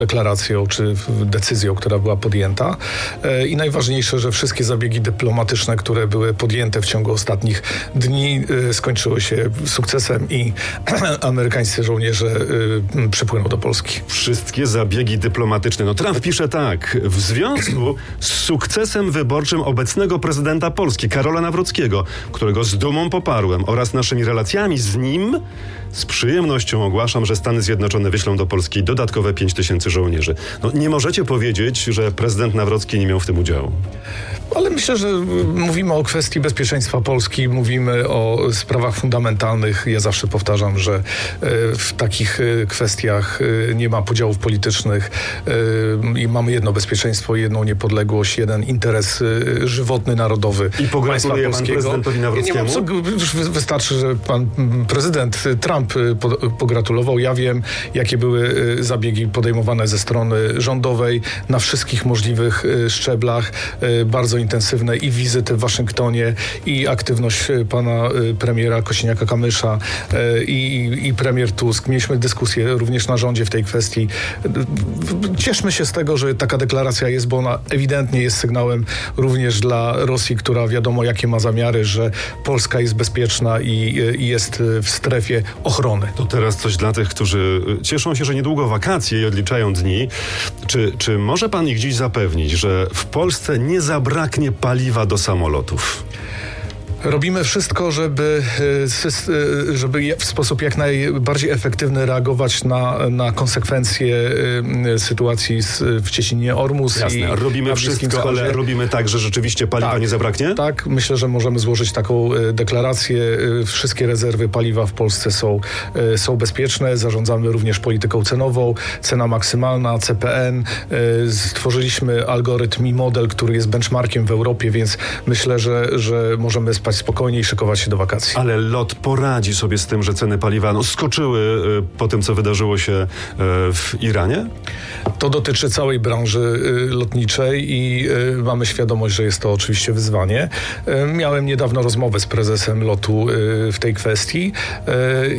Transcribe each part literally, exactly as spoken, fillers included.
deklaracją czy decyzją, która była podjęta. I najważniejsze, że wszystkie zabiegi dyplomatyczne, które były podjęte w ciągu ostatnich dni, skończyły się sukcesem i amerykańscy żołnierze przypłyną do Polski. Wszystkie zabiegi dyplomatyczne. No Trump pisze tak. W związku z sukcesem wyborczym obecnego prezydenta Polski, Karola Nawrockiego, którego z dumą poparłem, oraz naszymi relacjami z nim, z przyjemnością ogłaszam, że Stany Zjednoczone wyślą do Polski dodatkowe pięć tysięcy żołnierzy. No, nie możecie powiedzieć, że prezydent Nawrocki nie miał w tym udziału. Ale myślę, że mówimy o kwestii bezpieczeństwa Polski, mówimy o sprawach fundamentalnych. Ja zawsze powtarzam, że w takich kwestiach nie ma podziałów politycznych i mamy jedno bezpieczeństwo, jedną niepodległość, jeden interes żywotny, narodowy I pogratuluję pan prezydentowi Nawrockiemu. Nie mam co, już wystarczy, że pan prezydent Trump pogratulował. Ja wiem, jakie były zabiegi podejmowane ze strony rządowej na wszystkich możliwych szczeblach. Bardzo intensywne i wizyty w Waszyngtonie, i aktywność pana premiera Kosiniaka-Kamysza i, i premier Tusk. Mieliśmy dyskusję również na rządzie w tej kwestii. Cieszmy się z tego, że taka deklaracja jest, bo ona ewidentnie jest sygnałem również dla Rosji, która wiadomo jakie ma zamiary, że Polska jest bezpieczna i, i jest w strefie ochrony. To teraz coś dla tych, którzy cieszą się, że niedługo wakacje i odliczają dni. Czy, czy może pan ich dziś zapewnić, że w Polsce nie zabraknie paliwa do samolotów? Robimy wszystko, żeby, żeby w sposób jak najbardziej efektywny reagować na, na konsekwencje sytuacji w Cieśninie Ormus. Jasne, i robimy wszystko, ale robimy tak, że rzeczywiście paliwa tak, nie zabraknie? Tak, myślę, że możemy złożyć taką deklarację. Wszystkie rezerwy paliwa w Polsce są, są bezpieczne. Zarządzamy również polityką cenową. Cena maksymalna, C P N. Stworzyliśmy algorytm i model, który jest benchmarkiem w Europie, więc myślę, że, że możemy spać spokojnie i szykować się do wakacji. Ale LOT poradzi sobie z tym, że ceny paliwa no, skoczyły y, po tym, co wydarzyło się y, w Iranie? To dotyczy całej branży y, lotniczej i y, mamy świadomość, że jest to oczywiście wyzwanie. Y, miałem niedawno rozmowę z prezesem LOT-u y, w tej kwestii y,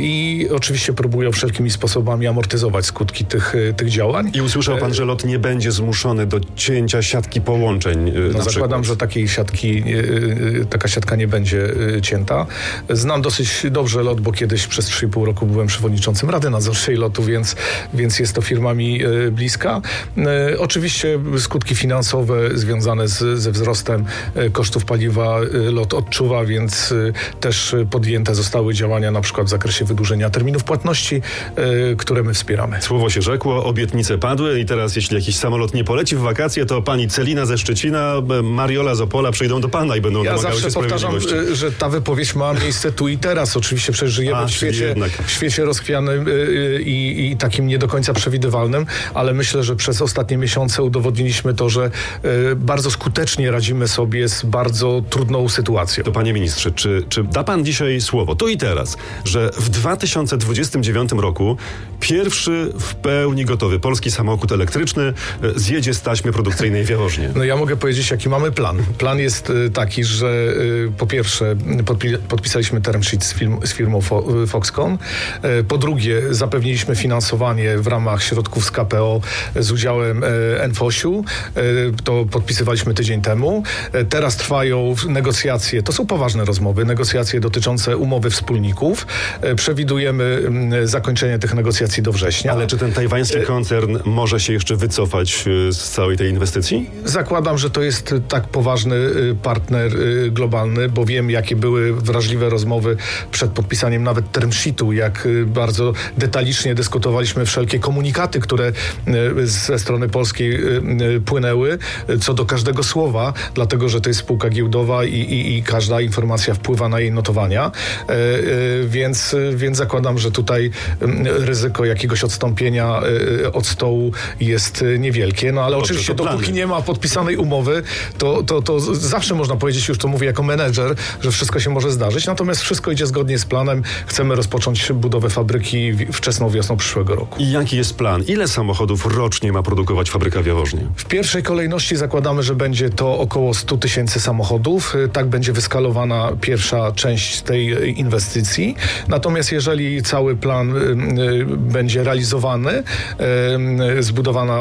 i oczywiście próbują wszelkimi sposobami amortyzować skutki tych, y, tych działań. I usłyszał pan, że LOT nie będzie zmuszony do cięcia siatki połączeń y, no, na zakładam, przykład. że takiej siatki, y, y, taka siatka nie będzie będzie cięta. Znam dosyć dobrze LOT, bo kiedyś przez trzy i pół roku byłem przewodniczącym Rady Nadzorczej LOT-u, więc, więc jest to firma mi bliska. Oczywiście skutki finansowe związane z, ze wzrostem kosztów paliwa LOT odczuwa, więc też podjęte zostały działania na przykład w zakresie wydłużenia terminów płatności, które my wspieramy. Słowo się rzekło, obietnice padły i teraz jeśli jakiś samolot nie poleci w wakacje, to pani Celina ze Szczecina, Mariola z Opola przyjdą do pana i będą ja domagały się sprawiedliwości. Że ta wypowiedź ma miejsce tu i teraz. Oczywiście przecież żyjemy A, w, świecie, w świecie rozchwianym i, i takim nie do końca przewidywalnym, ale myślę, że przez ostatnie miesiące udowodniliśmy to, że bardzo skutecznie radzimy sobie z bardzo trudną sytuacją. To panie ministrze, czy, czy da pan dzisiaj słowo, tu i teraz, że w dwa tysiące dwudziestym dziewiątym roku pierwszy w pełni gotowy polski samochód elektryczny zjedzie z taśmy produkcyjnej w Jaworznie? No ja mogę powiedzieć, jaki mamy plan. Plan jest taki, że po pierwsze Podpi- podpisaliśmy term sheet z, firm- z firmą Fo- Foxconn. Po drugie, zapewniliśmy finansowanie w ramach środków z K P O z udziałem N F O ś-u. To podpisywaliśmy tydzień temu. Teraz trwają negocjacje, to są poważne rozmowy, negocjacje dotyczące umowy wspólników. Przewidujemy zakończenie tych negocjacji do września. Ale czy ten tajwański koncern może się jeszcze wycofać z całej tej inwestycji? Zakładam, że to jest tak poważny partner globalny, bo wiem, jakie były wrażliwe rozmowy przed podpisaniem nawet term sheetu, jak bardzo detalicznie dyskutowaliśmy wszelkie komunikaty, które ze strony polskiej płynęły, co do każdego słowa, dlatego, że to jest spółka giełdowa i, i, i każda informacja wpływa na jej notowania, więc, więc zakładam, że tutaj ryzyko jakiegoś odstąpienia od stołu jest niewielkie, no ale Dobrze, oczywiście dopóki nie ma podpisanej umowy, to, to, to zawsze można powiedzieć, już to mówię jako menedżer, że wszystko się może zdarzyć. Natomiast wszystko idzie zgodnie z planem. Chcemy rozpocząć budowę fabryki wczesną wiosną przyszłego roku. I jaki jest plan? Ile samochodów rocznie ma produkować fabryka w Jaworznie? W pierwszej kolejności zakładamy, że będzie to około sto tysięcy samochodów. Tak będzie wyskalowana pierwsza część tej inwestycji. Natomiast jeżeli cały plan y, y, będzie realizowany, y, zbudowana